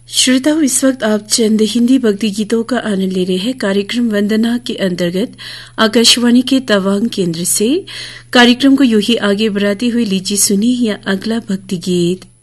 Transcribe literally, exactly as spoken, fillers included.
श्रोताओं, इस वक्त आप चंद हिंदी भक्ति गीतों का आनंद ले रहे हैं कार्यक्रम वंदना के अंतर्गत आकाशवाणी के तवांग केंद्र से। कार्यक्रम को यूं ही आगे बढ़ाते हुए लीजिए सुनिए यह अगला भक्ति गीत।